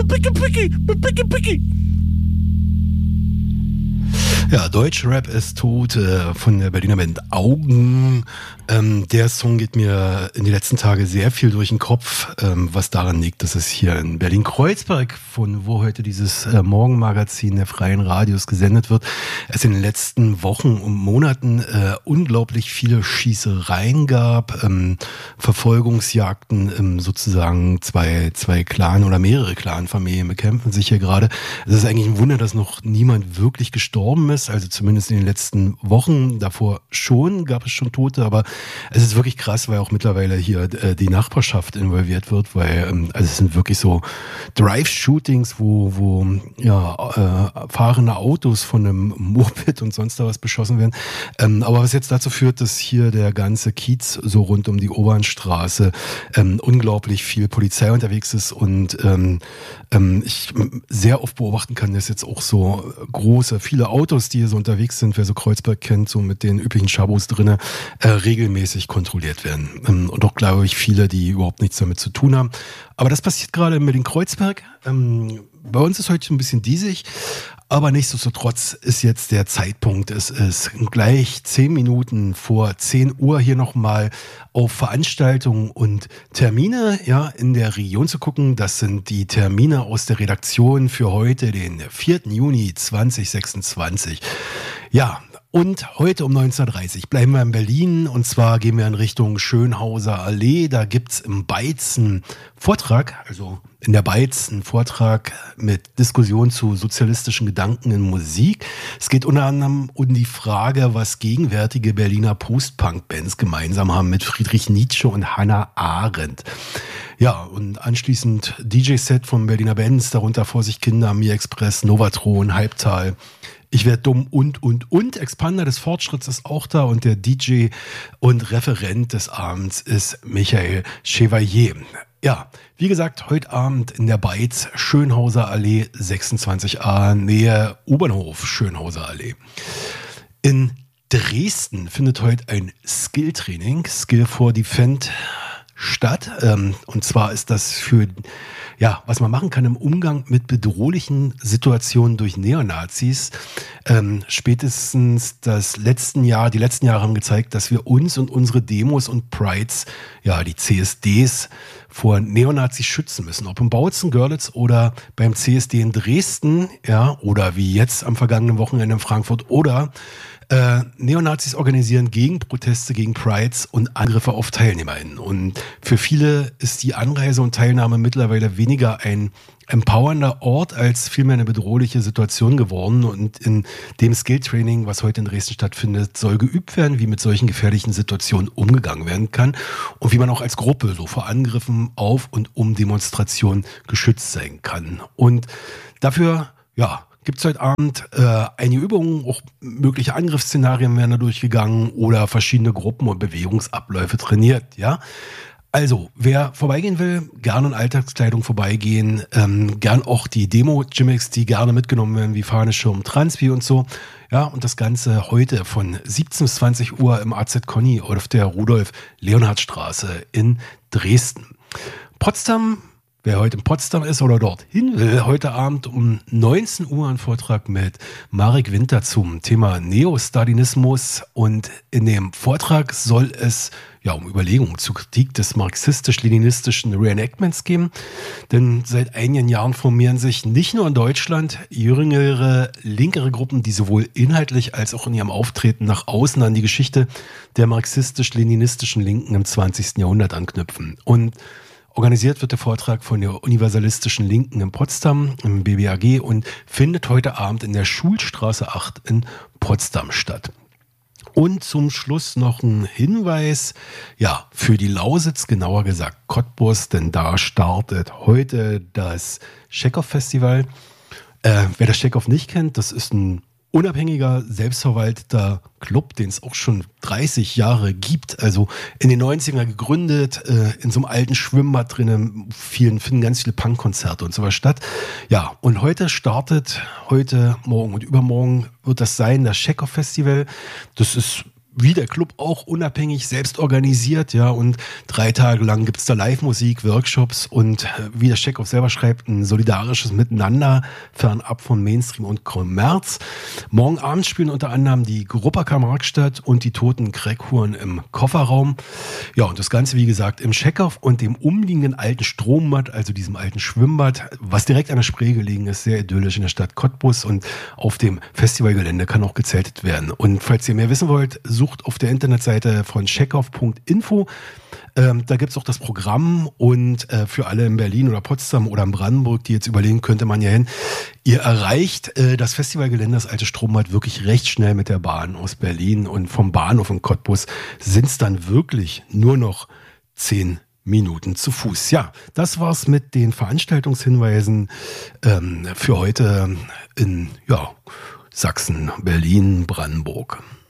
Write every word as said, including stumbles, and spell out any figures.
Picky, picky, picky, picky. Ja, Deutschrap ist tot äh, von der Berliner Band Augen. Ähm, der Song geht mir in die letzten Tage sehr viel durch den Kopf, ähm, was daran liegt, dass es hier in Berlin-Kreuzberg, von wo heute dieses äh, Morgenmagazin der Freien Radios gesendet wird, es in den letzten Wochen und Monaten äh, unglaublich viele Schießereien gab, ähm, Verfolgungsjagden, ähm, sozusagen zwei, zwei Clan oder mehrere Clanfamilien bekämpfen sich hier gerade. Es ist eigentlich ein Wunder, dass noch niemand wirklich gestorben ist. Also zumindest in den letzten Wochen. Davor schon, gab es schon Tote, aber es ist wirklich krass, weil auch mittlerweile hier äh, die Nachbarschaft involviert wird, weil ähm, also es sind wirklich so Drive-Shootings, wo, wo ja, äh, fahrende Autos von einem Moped und sonst da was beschossen werden. Ähm, aber was jetzt dazu führt, dass hier der ganze Kiez so rund um die Obernstraße ähm, unglaublich viel Polizei unterwegs ist und ähm, ähm, ich sehr oft beobachten kann, dass jetzt auch so große, viele Autos, die hier so unterwegs sind, wer so Kreuzberg kennt, so mit den üblichen Schabos drinne, äh, regelmäßig kontrolliert werden. Ähm, und auch, glaube ich, viele, die überhaupt nichts damit zu tun haben. Aber das passiert gerade in Berlin-Kreuzberg. Ähm, bei uns ist heute ein bisschen diesig, aber nichtsdestotrotz ist jetzt der Zeitpunkt. Es ist gleich zehn Minuten vor zehn Uhr hier nochmal auf Veranstaltungen und Termine ja, in der Region zu gucken. Das sind die Termine aus der Redaktion für heute, den vierten Juni zweitausendsechsundzwanzig. Ja, und heute um neunzehn Uhr dreißig bleiben wir in Berlin und zwar gehen wir in Richtung Schönhauser Allee. Da gibt's im Beizen Vortrag, also in der Beizen Vortrag mit Diskussion zu sozialistischen Gedanken in Musik. Es geht unter anderem um die Frage, was gegenwärtige Berliner Post-Punk-Bands gemeinsam haben mit Friedrich Nietzsche und Hannah Arendt. Ja, und anschließend D J-Set von Berliner Bands, darunter Vorsicht Kinder, Mir Express, Novatron, Halbtal. Ich werde dumm und, und, und. Expander des Fortschritts ist auch da und der D J und Referent des Abends ist Michael Chevalier. Ja, wie gesagt, heute Abend in der Beiz, Schönhauser Allee sechsundzwanzig a, Nähe U-Bahnhof, Schönhauser Allee. In Dresden findet heute ein Skill-Training, Skill for Defend, statt. Ähm, und zwar ist das für, ja, was man machen kann im Umgang mit bedrohlichen Situationen durch Neonazis. Ähm, spätestens das letzten Jahr, die letzten Jahre haben gezeigt, dass wir uns und unsere Demos und Prides, ja, die C S Ds, vor Neonazis schützen müssen. Ob im Bautzen, Görlitz oder beim C S D in Dresden, ja, oder wie jetzt am vergangenen Wochenende in Frankfurt oder Äh, Neonazis organisieren Gegenproteste gegen Prides und Angriffe auf TeilnehmerInnen. Und für viele ist die Anreise und Teilnahme mittlerweile weniger ein empowernder Ort als vielmehr eine bedrohliche Situation geworden. Und in dem Skill-Training, was heute in Dresden stattfindet, soll geübt werden, wie mit solchen gefährlichen Situationen umgegangen werden kann und wie man auch als Gruppe so vor Angriffen auf und um Demonstrationen geschützt sein kann. Und dafür, ja, gibt es heute Abend äh, einige Übungen, auch mögliche Angriffsszenarien werden da durchgegangen oder verschiedene Gruppen und Bewegungsabläufe trainiert, ja. Also, wer vorbeigehen will, gerne in Alltagskleidung vorbeigehen, ähm, gern auch die Demo-Gimmicks, die gerne mitgenommen werden, wie Fahne, Schirm, Transpi und so. Ja, und das Ganze heute von siebzehn bis zwanzig Uhr im A Z Conny auf der Rudolf-Leonhard-Straße in Dresden. Potsdam. Wer heute in Potsdam ist oder dorthin will, heute Abend um neunzehn Uhr einen Vortrag mit Marek Winter zum Thema Neostalinismus. Und in dem Vortrag soll es ja um Überlegungen zur Kritik des marxistisch-leninistischen Reenactments gehen. Denn seit einigen Jahren formieren sich nicht nur in Deutschland jüngere, linkere Gruppen, die sowohl inhaltlich als auch in ihrem Auftreten nach außen an die Geschichte der marxistisch-leninistischen Linken im zwanzigsten Jahrhundert anknüpfen. Und organisiert wird der Vortrag von der Universalistischen Linken in Potsdam, im B B A G, und findet heute Abend in der Schulstraße acht in Potsdam statt. Und zum Schluss noch ein Hinweis, ja, für die Lausitz, genauer gesagt Cottbus, denn da startet heute das Chekhov-Festival. Äh, wer das Chekhov nicht kennt, das ist ein unabhängiger, selbstverwalteter Club, den es auch schon dreißig Jahre gibt, also in den neunzigern gegründet, äh, in so einem alten Schwimmbad drinnen, vielen, finden ganz viele Punkkonzerte und so was statt. Ja, und heute startet, heute, morgen und übermorgen wird das sein, das Chekhov-Festival. Das ist wie der Club auch unabhängig selbst organisiert, ja, und drei Tage lang gibt es da Live-Musik, Workshops und wie der Tschechow selber schreibt, ein solidarisches Miteinander, fernab von Mainstream und Kommerz. Morgen Abend spielen unter anderem die Gruppa Markstadt und die Toten Kreckhuren im Kofferraum. Ja, und das Ganze, wie gesagt, im Tschechow und dem umliegenden alten Strombad, also diesem alten Schwimmbad, was direkt an der Spree gelegen ist, sehr idyllisch in der Stadt Cottbus, und auf dem Festivalgelände kann auch gezeltet werden. Und falls ihr mehr wissen wollt, sucht auf der Internetseite von tschechow punkt info. Ähm, da gibt es auch das Programm, und äh, für alle in Berlin oder Potsdam oder in Brandenburg, die jetzt überlegen, könnte man ja hin. Ihr erreicht äh, das Festivalgelände, das alte Strombad, wirklich recht schnell mit der Bahn aus Berlin, und vom Bahnhof in Cottbus sind es dann wirklich nur noch zehn Minuten zu Fuß. Ja, das war's mit den Veranstaltungshinweisen ähm, für heute in ja, Sachsen, Berlin, Brandenburg.